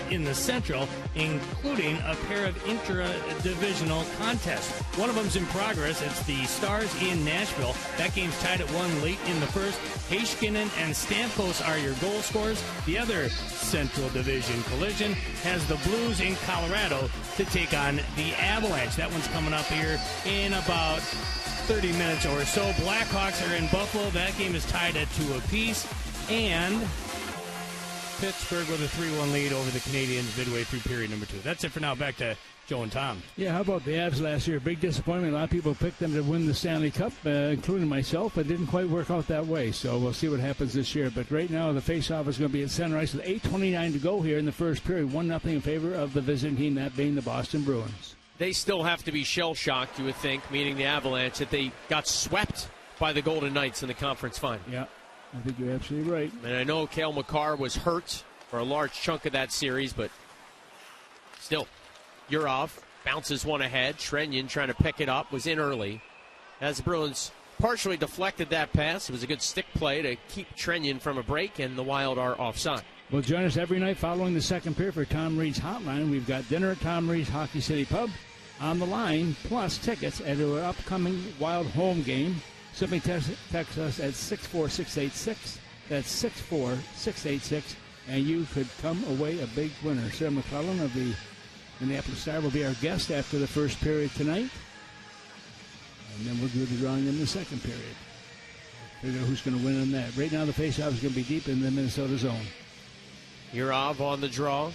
in the Central, including a pair of intra-divisional contests. One of them's in progress. It's the Stars in Nashville. That game's tied at 1 late in the first. Heiskanen and Stamkos are your goal scorers. The other Central Division collision has the Blues in Colorado to take on the Avalanche. That one's coming up here in about 30 minutes or so. Blackhawks are in Buffalo. That game is tied at 2 apiece. And Pittsburgh with a 3-1 lead over the Canadiens midway through period number 2. That's it for now. Back to Joe and Tom. Yeah, how about the Avs last year? Big disappointment. A lot of people picked them to win the Stanley Cup, including myself. It didn't quite work out that way, so we'll see what happens this year. But right now, the face-off is going to be at center ice with 8:29 to go here in the first period. 1-0 in favor of the visiting team, that being the Boston Bruins. They still have to be shell-shocked, you would think, meaning the Avalanche, that they got swept by the Golden Knights in the conference final. Yeah, I think you're absolutely right. And I know Cale Makar was hurt for a large chunk of that series, but still, Yurov bounces one ahead. Trenyon trying to pick it up, was in early. As the Bruins partially deflected that pass, it was a good stick play to keep Trenyon from a break, and the Wild are offside. Well, join us every night following the second period for Tom Reed's Hotline. We've got dinner at Tom Reed's Hockey City Pub on the line, plus tickets at our upcoming Wild home game. Simply text us at 64686. That's 64686, and you could come away a big winner. Sarah McClellan of the Minneapolis Star will be our guest after the first period tonight, and then we'll do the drawing in the second period. Figure out who's going to win on that. Right now, the faceoff is going to be deep in the Minnesota zone. Yurov on the draw.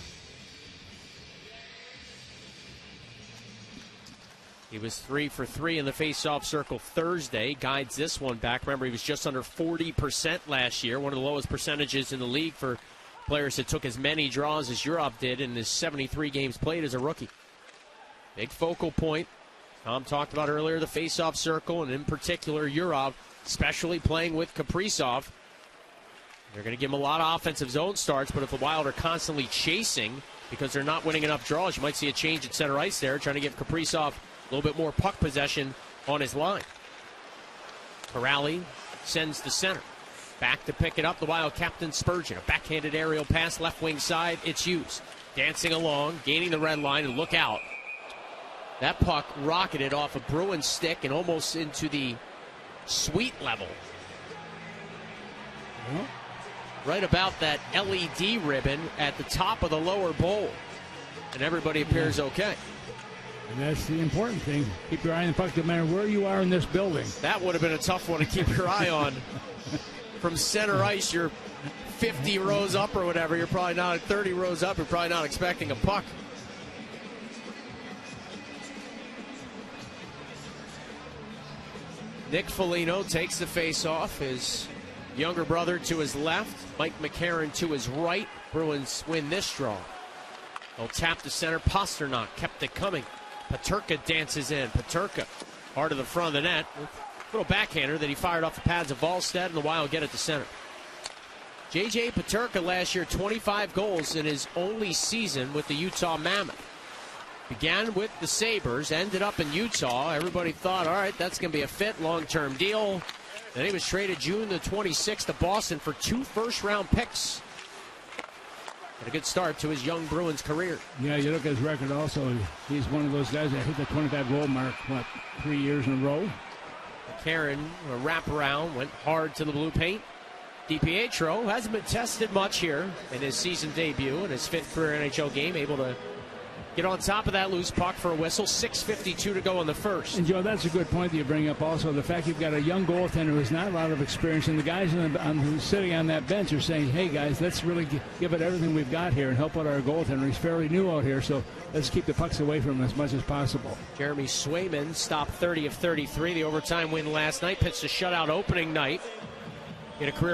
He was 3 for 3 in the face-off circle Thursday. Guides this one back. Remember, he was just under 40% last year, one of the lowest percentages in the league for players that took as many draws as Yurov did in his 73 games played as a rookie. Big focal point. Tom talked about earlier the face-off circle, and in particular Yurov, especially playing with Kaprizov. They're going to give him a lot of offensive zone starts, but if the Wild are constantly chasing because they're not winning enough draws, you might see a change at center ice there, trying to give Kaprizov a little bit more puck possession on his line. Corrali sends to center. Back to pick it up, the Wild captain Spurgeon. A backhanded aerial pass, left wing side, it's Hughes. Dancing along, gaining the red line, and look out. That puck rocketed off a Bruins stick and almost into the suite level. Well, right about that LED ribbon at the top of the lower bowl. And everybody appears okay. And that's the important thing. Keep your eye on the puck no matter where you are in this building. That would have been a tough one to keep your eye on. From center ice, you're 50 rows up or whatever. You're probably not 30 rows up. You're probably not expecting a puck. Nick Foligno takes the face-off. His younger brother to his left. Mike McCarron to his right. Bruins win this draw. They'll tap to center. Pasternak kept it coming. Peterka dances in. Peterka hard to the front of the net. Little backhander that he fired off the pads of Wallstedt, and the Wild get it to center. J.J. Peterka last year, 25 goals in his only season with the Utah Mammoth. Began with the Sabres, ended up in Utah. Everybody thought, all right, that's going to be a fit, long-term deal. Then he was traded June the 26th to Boston for 2 first-round picks. And a good start to his young Bruins career. Yeah, you look at his record also. He's one of those guys that hit the 25-goal mark, 3 years in a row? McCarron, a wraparound, went hard to the blue paint. DiPietro hasn't been tested much here in his season debut, in his 5th career NHL game, able to get on top of that loose puck for a whistle. 6:52 to go in the first. And, Joe, that's a good point that you bring up also. The fact you've got a young goaltender who has not a lot of experience, and the guys who's sitting on that bench are saying, hey, guys, let's really give it everything we've got here and help out our goaltender. He's fairly new out here, so let's keep the pucks away from him as much as possible. Jeremy Swayman stopped 30 of 33. The overtime win last night. Pitched a shutout opening night. In a career